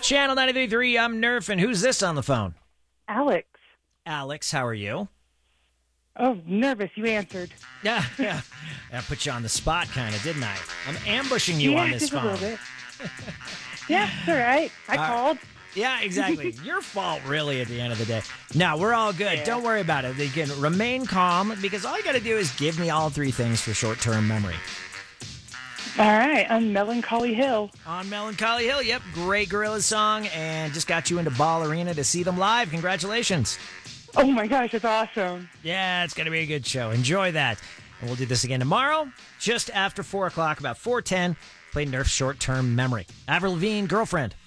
Channel 93.3, I'm Nerf, and who's this on the phone? Alex. Alex, how are you? Oh, nervous. You answered. Yeah. I put you on the spot, kind of, didn't I? I'm ambushing you on this just phone. a little bit. Yeah, it's all right. I called. Yeah, exactly. Your fault, really, at the end of the day. No, we're all good. Yeah. Don't worry about it. Again, remain calm, because all you got to do is give me all three things for short-term memory. All right. On Melancholy Hill. On Melancholy Hill, yep. Great Gorillaz song, and just got you into Ball Arena to see them live. Congratulations. Oh, my gosh. That's awesome. Yeah, it's going to be a good show. Enjoy that. And we'll do this again tomorrow, just after 4 o'clock, about 4:10. Play Nerf's short-term memory. Avril Lavigne, Girlfriend.